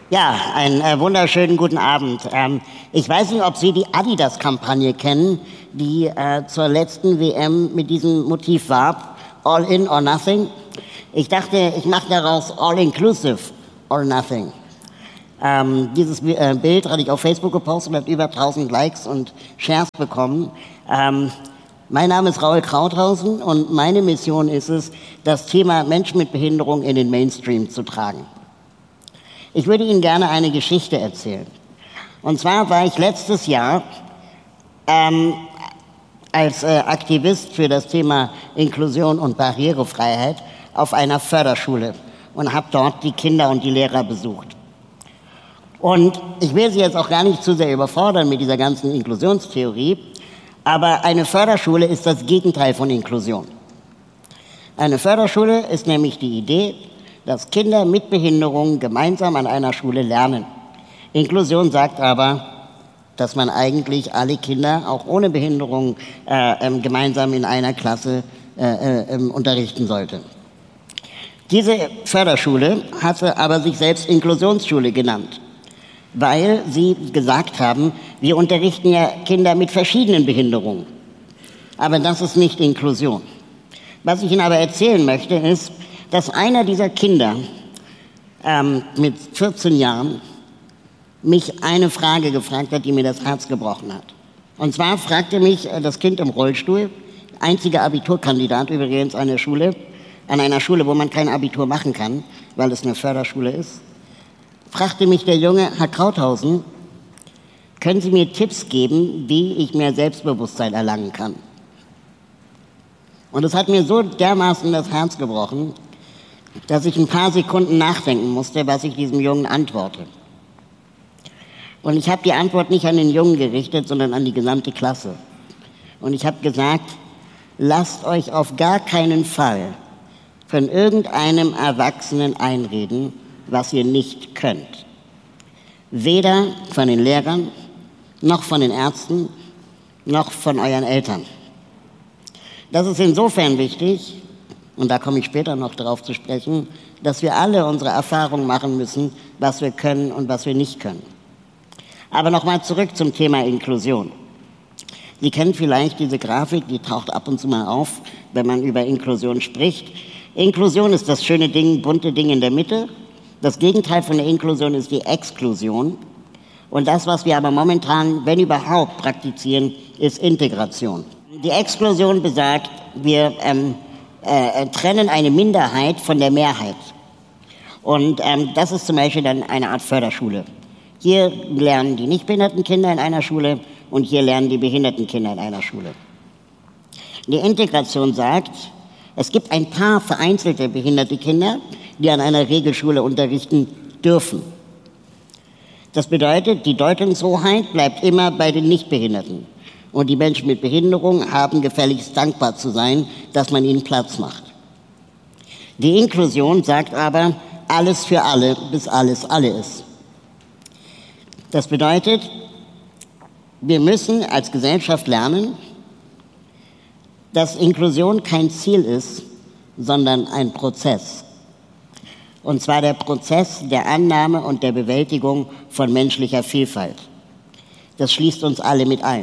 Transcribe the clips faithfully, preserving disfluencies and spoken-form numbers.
Ja, einen äh, wunderschönen guten Abend. Ähm, ich weiß nicht, ob Sie die Adidas-Kampagne kennen, die äh, zur letzten W M mit diesem Motiv warb, All in or nothing. Ich dachte, ich mache daraus All inclusive or nothing. Ähm, dieses äh, Bild hatte ich auf Facebook gepostet und hat über tausend Likes und Shares bekommen. Ähm, mein Name ist Raul Krauthausen und meine Mission ist es, das Thema Menschen mit Behinderung in den Mainstream zu tragen. Ich würde Ihnen gerne eine Geschichte erzählen. Und zwar war ich letztes Jahr ähm, als äh, Aktivist für das Thema Inklusion und Barrierefreiheit auf einer Förderschule und habe dort die Kinder und die Lehrer besucht. Und ich will Sie jetzt auch gar nicht zu sehr überfordern mit dieser ganzen Inklusionstheorie, aber eine Förderschule ist das Gegenteil von Inklusion. Eine Förderschule ist nämlich die Idee, dass Kinder mit Behinderung gemeinsam an einer Schule lernen. Inklusion sagt aber, dass man eigentlich alle Kinder, auch ohne Behinderung, äh, äh, gemeinsam in einer Klasse äh, äh, unterrichten sollte. Diese Förderschule hatte aber sich selbst Inklusionsschule genannt, weil sie gesagt haben, wir unterrichten ja Kinder mit verschiedenen Behinderungen. Aber das ist nicht Inklusion. Was ich Ihnen aber erzählen möchte, ist, dass einer dieser Kinder ähm, mit vierzehn Jahren mich eine Frage gefragt hat, die mir das Herz gebrochen hat. Und zwar fragte mich äh, das Kind im Rollstuhl, einziger Abiturkandidat übrigens an der Schule, an einer Schule, wo man kein Abitur machen kann, weil es eine Förderschule ist, fragte mich der Junge, Herr Krauthausen, können Sie mir Tipps geben, wie ich mehr Selbstbewusstsein erlangen kann? Und es hat mir so dermaßen das Herz gebrochen, dass ich ein paar Sekunden nachdenken musste, was ich diesem Jungen antworte. Und ich habe die Antwort nicht an den Jungen gerichtet, sondern an die gesamte Klasse. Und ich habe gesagt, lasst euch auf gar keinen Fall von irgendeinem Erwachsenen einreden, was ihr nicht könnt. Weder von den Lehrern, noch von den Ärzten, noch von euren Eltern. Das ist insofern wichtig, und da komme ich später noch darauf zu sprechen, dass wir alle unsere Erfahrungen machen müssen, was wir können und was wir nicht können. Aber nochmal zurück zum Thema Inklusion. Sie kennen vielleicht diese Grafik, die taucht ab und zu mal auf, wenn man über Inklusion spricht. Inklusion ist das schöne Ding, bunte Ding in der Mitte. Das Gegenteil von der Inklusion ist die Exklusion. Und das, was wir aber momentan, wenn überhaupt, praktizieren, ist Integration. Die Exklusion besagt, wir ähm, äh, trennen eine Minderheit von der Mehrheit. Und ähm, das ist zum Beispiel dann eine Art Förderschule. Hier lernen die nicht behinderten Kinder in einer Schule und hier lernen die behinderten Kinder in einer Schule. Die Integration sagt, es gibt ein paar vereinzelte behinderte Kinder, die an einer Regelschule unterrichten dürfen. Das bedeutet, die Deutungshoheit bleibt immer bei den Nichtbehinderten. Und die Menschen mit Behinderung haben gefälligst dankbar zu sein, dass man ihnen Platz macht. Die Inklusion sagt aber, alles für alle, bis alles alle ist. Das bedeutet, wir müssen als Gesellschaft lernen, dass Inklusion kein Ziel ist, sondern ein Prozess. Und zwar der Prozess der Annahme und der Bewältigung von menschlicher Vielfalt. Das schließt uns alle mit ein.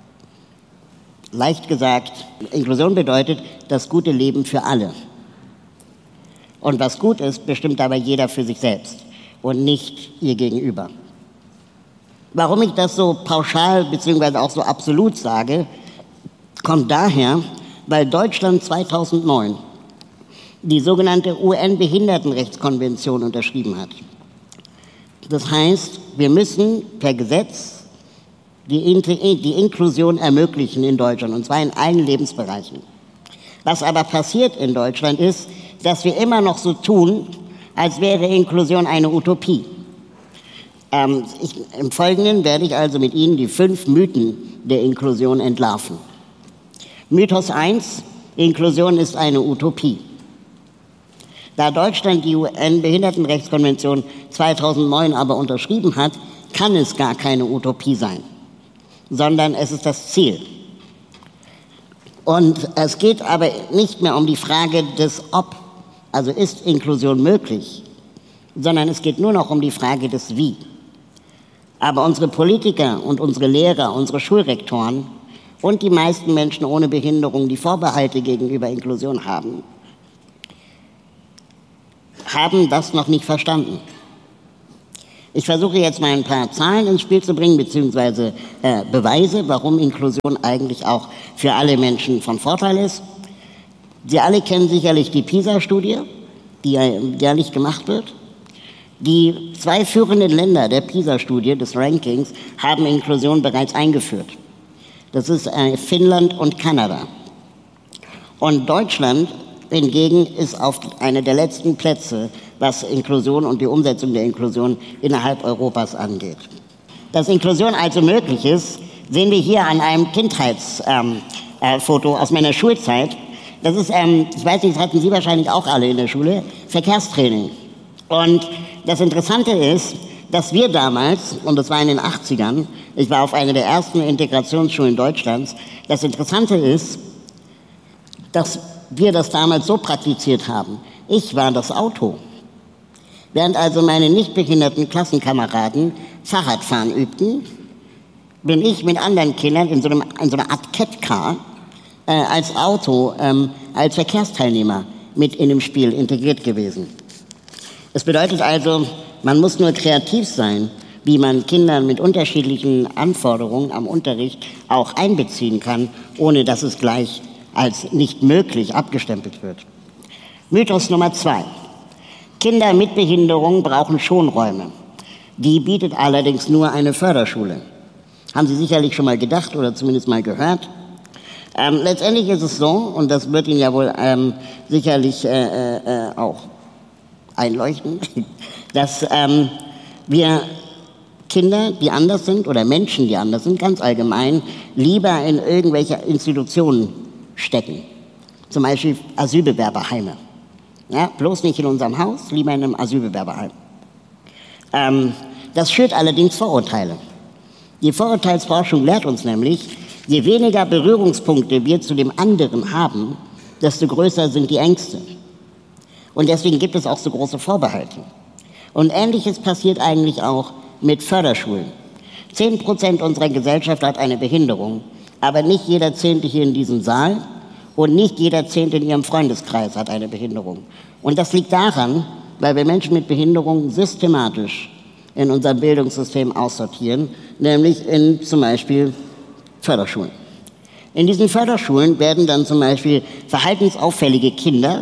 Leicht gesagt, Inklusion bedeutet das gute Leben für alle. Und was gut ist, bestimmt aber jeder für sich selbst und nicht ihr Gegenüber. Warum ich das so pauschal bzw. auch so absolut sage, kommt daher, weil Deutschland zweitausendneun die sogenannte U N-Behindertenrechtskonvention unterschrieben hat. Das heißt, wir müssen per Gesetz die, die Inklusion ermöglichen in Deutschland, und zwar in allen Lebensbereichen. Was aber passiert in Deutschland ist, dass wir immer noch so tun, als wäre Inklusion eine Utopie. Ähm, ich, im Folgenden werde ich also mit Ihnen die fünf Mythen der Inklusion entlarven. Mythos eins, Inklusion ist eine Utopie. Da Deutschland die U N-Behindertenrechtskonvention zweitausendneun aber unterschrieben hat, kann es gar keine Utopie sein, sondern es ist das Ziel. Und es geht aber nicht mehr um die Frage des Ob, also ist Inklusion möglich, sondern es geht nur noch um die Frage des Wie. Aber unsere Politiker und unsere Lehrer, unsere Schulrektoren und die meisten Menschen ohne Behinderung, die Vorbehalte gegenüber Inklusion haben, haben das noch nicht verstanden. Ich versuche jetzt mal ein paar Zahlen ins Spiel zu bringen, beziehungsweise äh, Beweise, warum Inklusion eigentlich auch für alle Menschen von Vorteil ist. Sie alle kennen sicherlich die PISA-Studie, die jährlich gemacht wird. Die zwei führenden Länder der PISA-Studie, des Rankings, haben Inklusion bereits eingeführt. Das ist äh, Finnland und Kanada. Und Deutschland hingegen ist auf einer der letzten Plätze, was Inklusion und die Umsetzung der Inklusion innerhalb Europas angeht. Dass Inklusion also möglich ist, sehen wir hier an einem Kindheitsfoto ähm, äh, aus meiner Schulzeit. Das ist, ähm, ich weiß nicht, das hatten Sie wahrscheinlich auch alle in der Schule, Verkehrstraining. Und das Interessante ist, dass wir damals, und das war in den achtzigern, ich war auf einer der ersten Integrationsschulen Deutschlands, das Interessante ist, dass wir das damals so praktiziert haben. Ich war das Auto. Während also meine nicht behinderten Klassenkameraden Fahrradfahren übten, bin ich mit anderen Kindern in so, einem, in so einer Art Catcar äh, als Auto, ähm, als Verkehrsteilnehmer mit in dem Spiel integriert gewesen. Es bedeutet also, man muss nur kreativ sein, wie man Kinder mit unterschiedlichen Anforderungen am Unterricht auch einbeziehen kann, ohne dass es gleich als nicht möglich abgestempelt wird. Mythos Nummer zwei. Kinder mit Behinderung brauchen Schonräume. Die bietet allerdings nur eine Förderschule. Haben Sie sicherlich schon mal gedacht oder zumindest mal gehört. Ähm, letztendlich ist es so, und das wird Ihnen ja wohl ähm, sicherlich äh, äh, auch einleuchten, dass ähm, wir Kinder, die anders sind, oder Menschen, die anders sind, ganz allgemein, lieber in irgendwelche Institutionen stecken. Zum Beispiel Asylbewerberheime. Ja, bloß nicht in unserem Haus, lieber in einem Asylbewerberheim. Ähm, das schürt allerdings Vorurteile. Die Vorurteilsforschung lehrt uns nämlich, je weniger Berührungspunkte wir zu dem anderen haben, desto größer sind die Ängste. Und deswegen gibt es auch so große Vorbehalte. Und Ähnliches passiert eigentlich auch mit Förderschulen. Zehn Prozent unserer Gesellschaft hat eine Behinderung, aber nicht jeder Zehnte hier in diesem Saal und nicht jeder Zehnte in Ihrem Freundeskreis hat eine Behinderung. Und das liegt daran, weil wir Menschen mit Behinderung systematisch in unserem Bildungssystem aussortieren, nämlich in zum Beispiel Förderschulen. In diesen Förderschulen werden dann zum Beispiel verhaltensauffällige Kinder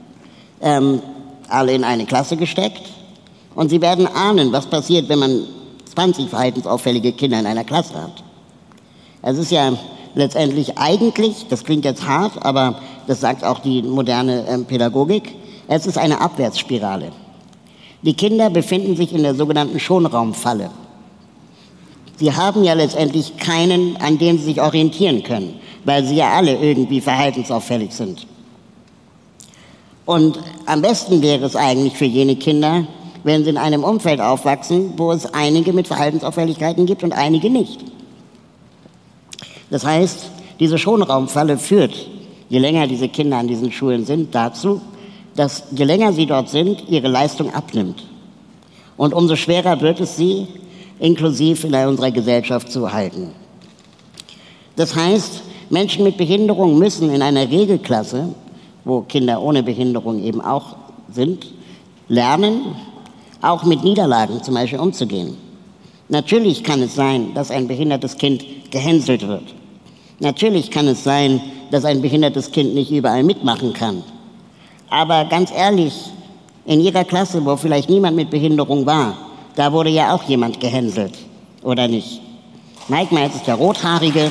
ähm, alle in eine Klasse gesteckt und sie werden ahnen, was passiert, wenn man zwanzig verhaltensauffällige Kinder in einer Klasse hat. Es ist ja letztendlich eigentlich, das klingt jetzt hart, aber das sagt auch die moderne ähm, Pädagogik, es ist eine Abwärtsspirale. Die Kinder befinden sich in der sogenannten Schonraumfalle. Sie haben ja letztendlich keinen, an dem sie sich orientieren können, weil sie ja alle irgendwie verhaltensauffällig sind. Und am besten wäre es eigentlich für jene Kinder, wenn sie in einem Umfeld aufwachsen, wo es einige mit Verhaltensauffälligkeiten gibt und einige nicht. Das heißt, diese Schonraumfalle führt, je länger diese Kinder an diesen Schulen sind, dazu, dass je länger sie dort sind, ihre Leistung abnimmt. Und umso schwerer wird es sie, inklusiv in unserer Gesellschaft zu halten. Das heißt, Menschen mit Behinderung müssen in einer Regelklasse, wo Kinder ohne Behinderung eben auch sind, lernen, auch mit Niederlagen zum Beispiel umzugehen. Natürlich kann es sein, dass ein behindertes Kind gehänselt wird. Natürlich kann es sein, dass ein behindertes Kind nicht überall mitmachen kann. Aber ganz ehrlich, in Ihrer Klasse, wo vielleicht niemand mit Behinderung war, da wurde ja auch jemand gehänselt, oder nicht? Manchmal ist es der Rothaarige,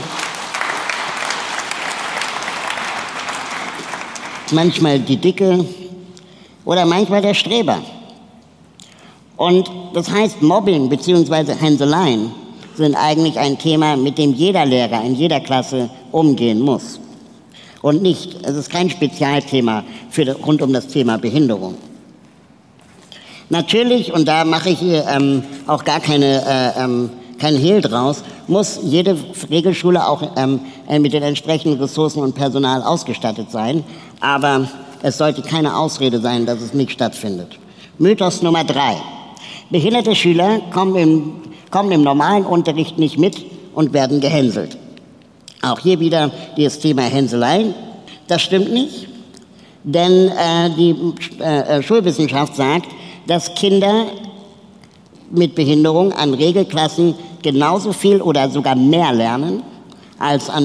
manchmal die Dicke oder manchmal der Streber. Und das heißt, Mobbing bzw. Hänseleien sind eigentlich ein Thema, mit dem jeder Lehrer in jeder Klasse umgehen muss. Und nicht, es ist kein Spezialthema für, rund um das Thema Behinderung. Natürlich, und da mache ich hier ähm, auch gar keine, äh, ähm, kein Hehl draus, muss jede Regelschule auch ähm, mit den entsprechenden Ressourcen und Personal ausgestattet sein. Aber es sollte keine Ausrede sein, dass es nicht stattfindet. Mythos Nummer drei. Behinderte Schüler kommen im, kommen im normalen Unterricht nicht mit und werden gehänselt. Auch hier wieder das Thema Hänselei. Das stimmt nicht, denn äh, die äh, Schulwissenschaft sagt, dass Kinder mit Behinderung an Regelklassen genauso viel oder sogar mehr lernen als an